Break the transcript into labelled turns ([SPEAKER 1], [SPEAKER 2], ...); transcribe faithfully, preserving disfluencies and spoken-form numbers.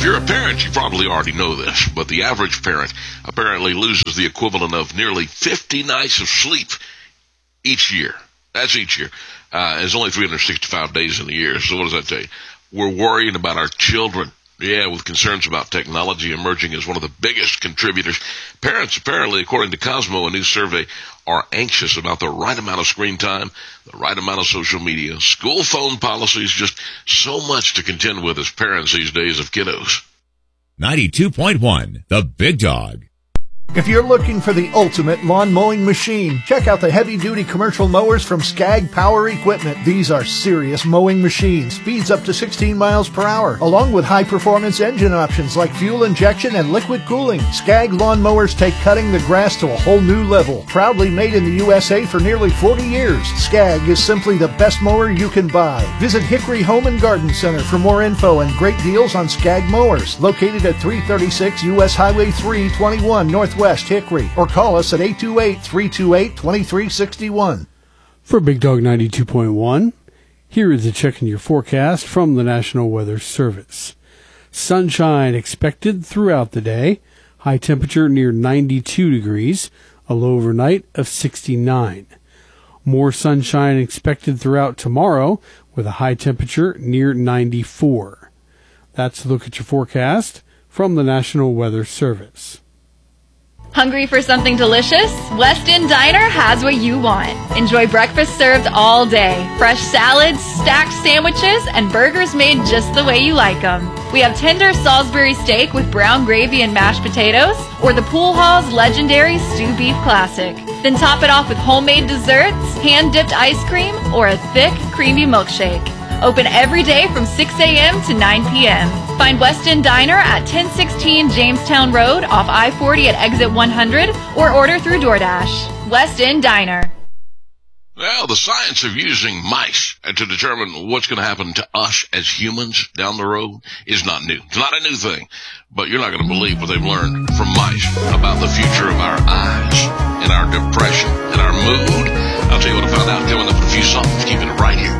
[SPEAKER 1] if you're a parent, you probably already know this, but the average parent apparently loses the equivalent of nearly fifty nights of sleep each year. That's each year. Uh, there's only three hundred sixty-five days in the year, so what does that tell you? We're worrying about our children. Yeah, with concerns about technology emerging as one of the biggest contributors. Parents, apparently, according to Cosmo, a new survey, are anxious about the right amount of screen time, the right amount of social media, school phone policies, just so much to contend with as parents these days of kiddos.
[SPEAKER 2] ninety-two point one, The Big Dog.
[SPEAKER 3] If you're looking for the ultimate lawn mowing machine, check out the heavy-duty commercial mowers from Skag Power Equipment. These are serious mowing machines, speeds up to sixteen miles per hour, along with high-performance engine options like fuel injection and liquid cooling. Skag lawn mowers take cutting the grass to a whole new level. Proudly made in the U S A for nearly forty years, Skag is simply the best mower you can buy. Visit Hickory Home and Garden Center for more info and great deals on Skag mowers, located at three thirty-six U S Highway three twenty-one Northwest Hickory, or call us at eight two eight, three two eight, two three six one.
[SPEAKER 4] For Big Dog ninety-two point one, here is a check in your forecast from the National Weather Service. Sunshine expected throughout the day, high temperature near ninety-two degrees, a low overnight of sixty-nine. More sunshine expected throughout tomorrow with a high temperature near ninety-four. That's a look at your forecast from the National Weather Service.
[SPEAKER 5] Hungry for something delicious? West End Diner has what you want. Enjoy breakfast served all day. Fresh salads, stacked sandwiches, and burgers made just the way you like them. We have tender Salisbury steak with brown gravy and mashed potatoes, or the Pool Hall's legendary stew beef classic. Then top it off with homemade desserts, hand-dipped ice cream, or a thick, creamy milkshake. Open every day from six a.m. to nine p.m. Find West End Diner at ten sixteen Jamestown Road off I forty at exit one hundred, or order through DoorDash. West End Diner.
[SPEAKER 1] Well, the science of using mice to determine what's going to happen to us as humans down the road is not new. It's not a new thing, but you're not going to believe what they've learned from mice about the future of our eyes and our depression and our mood. I'll tell you what I found out coming up in a few songs. Keep it right here.